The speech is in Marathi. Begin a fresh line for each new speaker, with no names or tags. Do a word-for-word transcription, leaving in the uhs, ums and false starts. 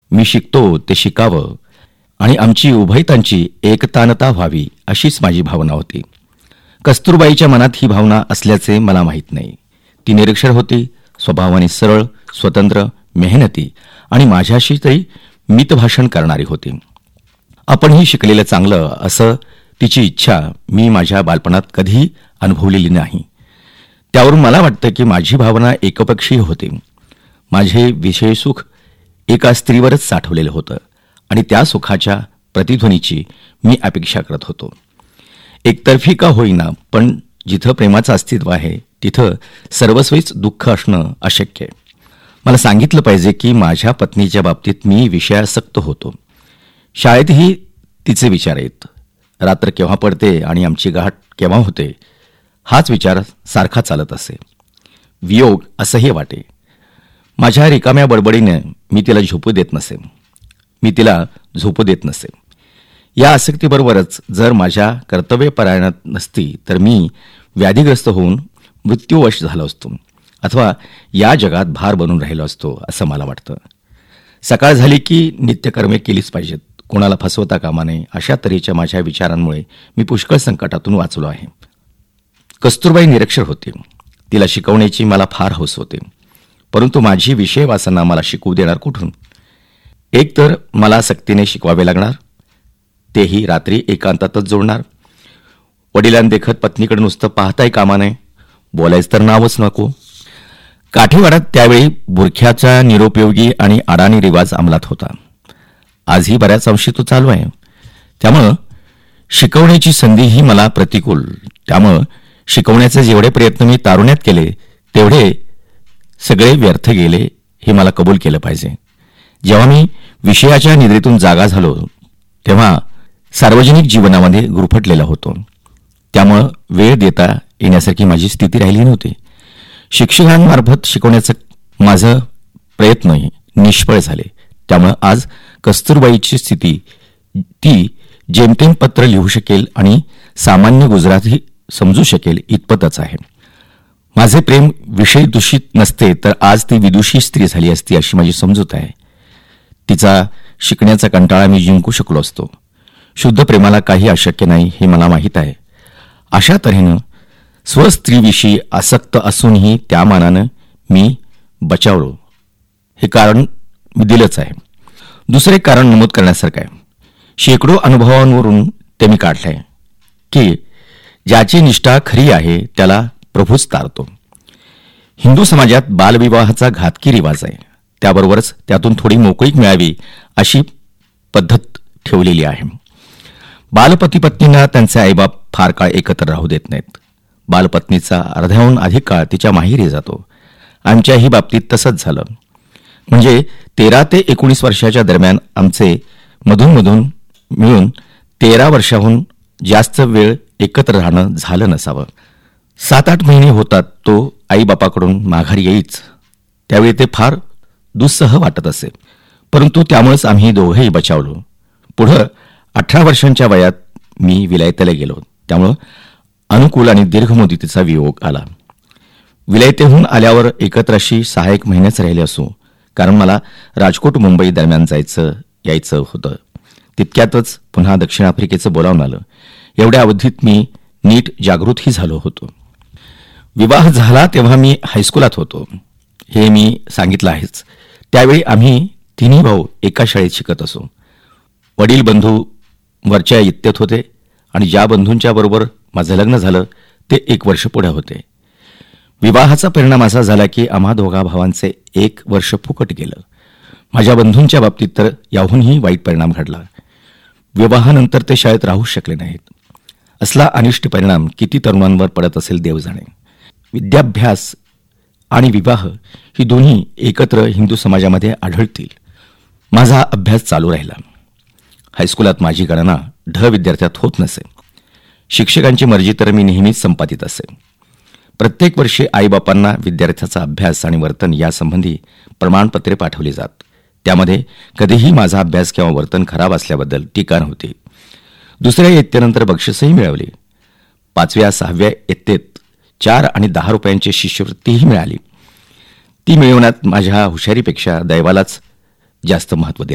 मी शिकतो ते शिकावं आणि आमची उभयतांची एकतानता व्हावी अशीच माझी भावना होती. कस्तुरबाईच्या मनात ही भावना असल्याचे मला माहीत नाही. ती निरक्षर होती, स्वभावाने सरळ, स्वतंत्र, मेहनती आणि माझ्याशी तरी मितभाषण करणारी होती. आपणही शिकलेलं चांगलं असं तिची इच्छा मी माझ्या बालपणात कधीही अनुभवलेली नाही. त्यावरून मला वाटतं की माझी भावना एकपक्षीय होती. माझे विषय सुख एका स्त्रीवरच साठवलेलं होतं आणि त्या सुखाच्या प्रतिध्वनीची मी अपेक्षा करत होतो. एकतर्फी का होईना, पण जिथं प्रेमाचं अस्तित्व आहे तिथं सर्वस्वीच दुःख असणं अशक्य आहे. मला सांगितलं पाहिजे की माझ्या पत्नीच्या बाबतीत मी विषयासक्त होतो. शाळेतही तिचे विचार आहेत. रात्र केव्हा पडते आणि आमची गाठ केव्हा होते हाच विचार सारखा चालत असे. वियोग असंही वाटे. माझ्या रिकाम्या बडबडीने मी तिला झोपू देत नसे मी तिला झोपू देत नसे. या आसक्तीबरोबरच जर माझ्या कर्तव्यपरायणात नसती तर मी व्याधीग्रस्त होऊन मृत्यूवश झालो असतो अथवा या जगात भार बनून राहिलो असतो असं मला वाटतं. सकाळ झाली की नित्यकर्मे केलीच पाहिजेत, कोणाला फसवता कामा नये, अशा तऱ्हेच्या माझ्या विचारांमुळे मी पुष्कळ संकटातून वाचलो आहे. कस्तुरबाई निरक्षर होती. तिला शिकवण्याची मला फार हौस होते, परंतु माझी विषय वासना मला शिकवू देणार कुठून? एक तर मला सक्तीने शिकवावे लागणार, तेही रात्री एकांतातच जोडणार. वडिलांदेखत पत्नीकडे नुसतं पाहताही कामा नये, बोलायचं तर नावच नको. काठीवाडात त्यावेळी बुरख्याचा निरुपयोगी आणि अडाणी रिवाज अंमलात होता. आजही बऱ्याच अंशी तो चालू आहे. त्यामुळं शिकवण्याची संधीही मला प्रतिकूल. त्यामुळं शिकवण्याचे जेवढे प्रयत्न मी तारुण्यात केले तेवढे सगळे व्यर्थ गेले हे मला कबूल केलं पाहिजे. जेव्हा मी विषयाच्या निद्रेतून जागा झालो तेव्हा सार्वजनिक जीवनामध्ये गुरफटलेला होतो. त्यामुळं वेळ देता येण्यासारखी माझी स्थिती राहिली नव्हती. शिक्षकांमार्फत शिकवण्याचं माझं प्रयत्नही निष्फळ झाले. त्यामुळं आज कस्तुरबाईची स्थिती ती जेमतेम पत्र लिहू शकेल आणि सामान्य गुजराती समजू शकेल इतपतच आहे. माझे प्रेम विषय दूषित नसते तर आज ती विदुषी स्त्री झाली असती अशी माझी समजूत आहे. तिचा शिकण्याचा कंटाळा मी जिंकू शकलो असतो. शुद्ध प्रेमाला काही अशक्य नाही हे मला माहीत आहे. अशा तऱ्हेनं स्वस्त्रीविषयी आसक्त असूनही त्या मानानं मी बचावलो हे कारण मी दिलंच आहे. दुसरे कारण नमूद करण्यासारखं आहे. शेकडो अनुभवांवरून ते मी काढलंय की ज्याची निष्ठा खरी आहे त्याला प्रभूच तारतो. हिंदू समाजात बालविवाहाचा घातकी रिवाज आहे. त्याबरोबरच त्यातून थोडी मोकळीक मिळावी अशी पद्धत ठेवलेली आहे. बालपती पत्नींना त्यांचे आईबाप फार काळ एकत्र राहू देत नाहीत. बालपत्नीचा अर्ध्याहून अधिक काळ तिच्या माहेरी जातो. आमच्याही बाबतीत तसंच झालं. म्हणजे तेरा ते एकोणीस वर्षाच्या दरम्यान आमचे मधून मधून मिळून तेरा वर्षाहून जास्त वेळ एकत्र राहणं झालं नसावं. सात आठ महिने होतात तो आईबापाकडून माघारी येईच. त्यावेळी ते फार दुस्सह वाटत असे, परंतु त्यामुळेच आम्ही दोघेही बचावलो. पुढं अठरा वर्षांच्या वयात मी विलायतेला गेलो. त्यामुळं अनुकूल आणि दीर्घ मुदतीचा वियोग आला. विलायतेहून आल्यावर एकत्र अशी सहा एक महिनेच राहिले असू, कारण मला राजकोट मुंबई दरम्यान जायचं यायचं होतं. तितक्यातच पुन्हा दक्षिण आफ्रिकेचं बोलावून आलं. एवढ्या अवधीत मी नीट जागृतही झालो होतो. विवाह झाला तेव्हा मी हायस्कुलात होतो हे मी सांगितलं आहेच. त्यावेळी आम्ही तिन्ही भाऊ एका शाळेत शिकत असो. वडील बंधू वरच्या इत्यत होते आणि ज्या बंधूंच्या बरोबर माझं लग्न झालं ते एक वर्ष पुढे होते. विवाहाचा परिणाम असा झाला की आम्हा दोघा भावांचे एक वर्ष फुकट गेलं. माझ्या बंधूंच्या बाबतीत तर याहूनही वाईट परिणाम घडला. विवाहानंतर ते शाळेत राहू शकले नाहीत. असला अनिष्ट परिणाम किती तरुणांवर पडत असेल देव जाणे. विद्याभ्यास आणि विवाह ही दोन्ही एकत्र हिंदू समाजामध्ये आढळतील. माझा अभ्यास चालू राहिला. हायस्कुलात माझी गणना ढ विद्यार्थ्यात होत नसे. शिक्षकांची मर्जी तर मी नेहमीच संपादित असे. प्रत्येक वर्षी आईबापांना विद्यार्थ्याचा अभ्यास आणि वर्तन यासंबंधी प्रमाणपत्रे पाठवली जात. त्यामध्ये कधीही माझा अभ्यास किंवा वर्तन खराब असल्याबद्दल टीका नव्हती. दुसऱ्या इयत्तेनंतर बक्षीसही मिळवली. पाचव्या सहाव्या इयत्तेत चार आणि दहा रुपयांची शिष्यवृत्तीही मिळाली. ती मिळवण्यात माझ्या हुशारीपेक्षा दैवालाच जास्त महत्त्व दिलं.